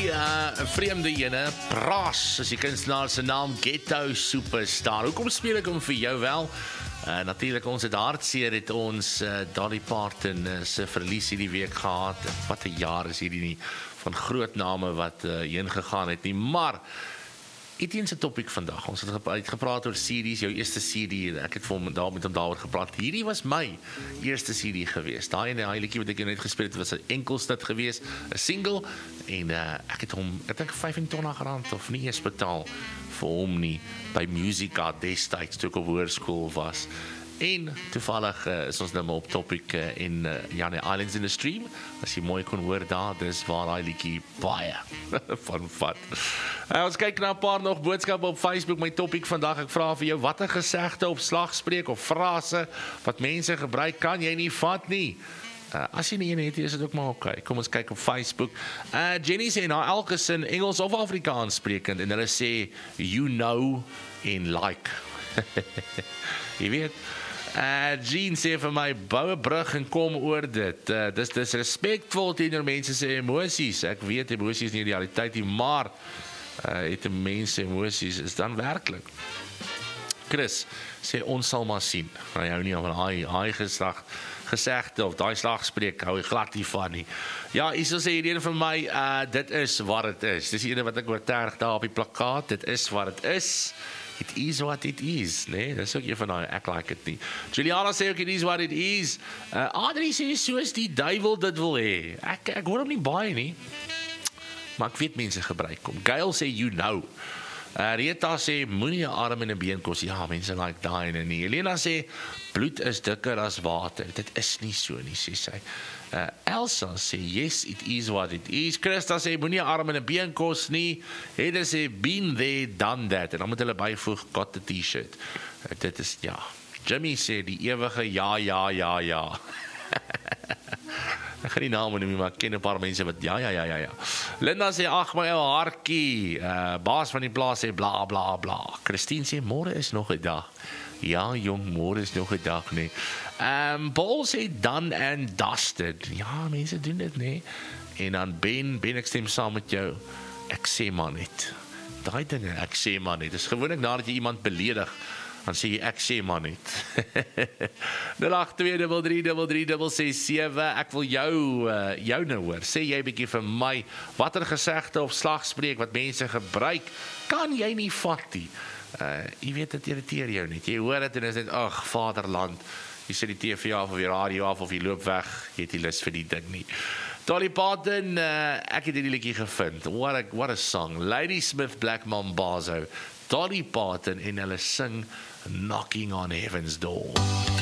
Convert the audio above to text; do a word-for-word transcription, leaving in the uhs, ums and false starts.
hierdie uh, vreemde ene, Pras, is die kunstenaar se naam, Ghetto Superstar. Hoekom speel ek hom vir jou wel? Uh, Natuurlik, ons het hartseer het ons uh, Dolly Parton uh, se verlies hierdie week gehad. Wat 'n jaar is hierdie nie, van groot name wat uh, heen gegaan het nie, maar Etienne se topic vandag, ons het gepraat oor C D's, jou eerste C D, ek het vir hom daar met hom daaroor gepraat. Hierdie was my eerste C D gewees. Daai en daai liedjie wat ek net gespeel het, was 'n enkelsnit gewees, 'n single, en uh, ek het hom, ek dink vyf en twintig rand of nie eens betaal vir hom nie, by Musica destyds, toe ek op hoërskool was. En toevallig uh, is ons nou maar op topic uh, in uh, Jane Islands in the Stream. As jy mooi kon hoor daar, dis waar daai liedjie baie van vat. Uh, ons kyk na 'n paar nog boodskappe op Facebook. My topic vandag, ek vra vir jou, watter gesegde of slagspreuk of frase wat mense gebruik, kan jy nie vat nie? Uh, as jy nie een het, is dit ook maar oké. Okay. Kom ons kyk op Facebook. Uh, Jenny sê, na elke sin Engels of Afrikaans sprekend, en hulle sê, you know en like. Jy weet, Uh, Jean sê vir my, bou 'n brug en kom oor dit. Uh, dis dis respekvol teenoor mense se emosies. Ek weet emosies is nie die realiteit nie, maar uh, het 'n mens emosies is dan werklik. Chris sê ons sal maar sien. Hy hou nie van hy hy geslag gesegde of daai slagspreuk hou hy glad nie van nie. Ja, Isel sê hierdie vir my, uh, dit is wat dit is. Dis die ene wat ek oortuig daar op die plakkaat. Dit is wat dit is. It is what it is, nee, dis ook een van die, ek like it nie. Juliana sê ook, it is what it is. Uh, Adrie sê, soos die duiwel dit wil hê. Ek, ek hoor hom nie baie nie, maar ek weet mense gebruik hom. Gail sê, you know. Uh, Rita sê, moenie 'n arm en 'n been kos. Ja, mense like daai en nie. Helena sê, bloed is dikker as water. Dit is nie so nie, sê sy. Uh, Elsa sê, yes, it is what it is. Christa sê, moenie 'n arm en 'n been kos nie. Hedde sê, been there, done that. En dan moet hulle byvoeg, got the t-shirt. Uh, dit is, ja. Jimmy sê, die ewige ja, ja, ja, ja. Ek gaan nie name noem, maar ek ken 'n paar mense wat ja, ja, ja, ja, ja. Linda sê, ag my ou hartjie. Uh, baas van die plaas sê, bla, bla, bla. Christine sê, môre is nog 'n dag. Ja, jong, môre is nog 'n dag, nee. Um, Paul sê, done and dusted. Ja, mense doen dit, nee. En dan Ben, Ben, ek stem saam met jou. Ek sê maar net. Daai dinge, ek sê maar net. Dis gewoonlik nadat jy iemand beledig, dan sê jy, ek sê maar net. nul agt twee drie drie drie drie ses sewe, ek wil jou, uh, jou nou hoor. Sê jy bietjie vir my, watter gesegde of slagspreuk wat mense gebruik, kan jy nie vat nie. Uh, jy weet, dit irriteer jou niet. Jy hoor dit en is dit, ag, vaderland. Jy sit die T V af of die radio af of jy loop weg, jy het die lus vir die ding nie. Dolly Parton, uh, ek het hierdie liedjie gevind. What a, what a song. Ladysmith Black Mambazo, Dolly Parton, en hulle sing Knocking on Heaven's Door.